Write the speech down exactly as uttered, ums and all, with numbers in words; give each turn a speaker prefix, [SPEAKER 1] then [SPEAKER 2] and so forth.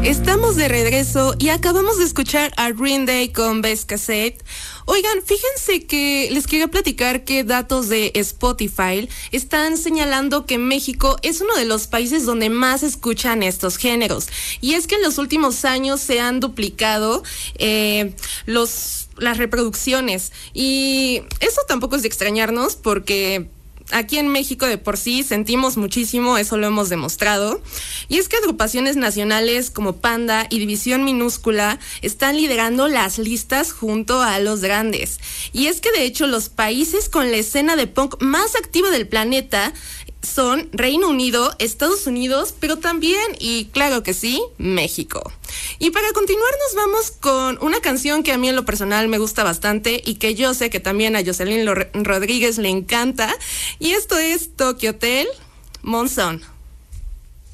[SPEAKER 1] Estamos de regreso y acabamos de escuchar a Green Day con Best Cassette. Oigan, fíjense que les quería platicar que datos de Spotify están señalando que México es uno de los países donde más escuchan estos géneros. Y es que en los últimos años se han duplicado eh, los las reproducciones. Y eso tampoco es de extrañarnos porque aquí en México de por sí sentimos muchísimo, eso lo hemos demostrado. Y es que agrupaciones nacionales como Panda y División Minúscula están liderando las listas junto a los grandes. Y es que de hecho los países con la escena de punk más activa del planeta son Reino Unido, Estados Unidos, pero también, y claro que sí, México. Y para continuar nos vamos con una canción que a mí en lo personal me gusta bastante y que yo sé que también a Jocelyn Rodríguez le encanta, y esto es Tokyo Hotel, Monzón.